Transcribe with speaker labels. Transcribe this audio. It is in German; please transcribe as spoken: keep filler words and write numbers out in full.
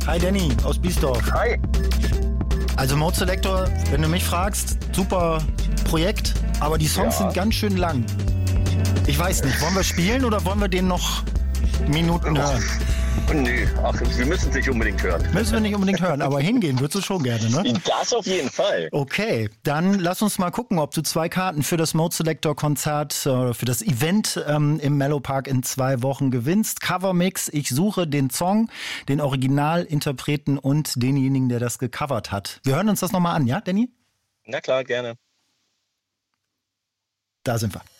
Speaker 1: Hi Danny aus Biesdorf.
Speaker 2: Hi.
Speaker 1: Also Mode Selector, wenn du mich fragst, super Projekt, aber die Songs
Speaker 2: Ja.
Speaker 1: sind ganz schön lang. Ich weiß nicht, wollen wir spielen oder wollen wir den noch Minuten hören?
Speaker 2: Nee, ach, wir müssen es nicht unbedingt hören.
Speaker 1: Müssen wir nicht unbedingt hören, aber hingehen würdest du schon gerne, ne?
Speaker 2: Das auf jeden Fall.
Speaker 1: Okay, dann lass uns mal gucken, ob du zwei Karten für das Mode Selector Konzert, äh, für das Event ähm, im Mellow Park in zwei Wochen gewinnst. Covermix, ich suche den Song, den Originalinterpreten und denjenigen, der das gecovert hat. Wir hören uns das nochmal an, ja, Danny?
Speaker 2: Na klar, gerne.
Speaker 1: Da sind wir.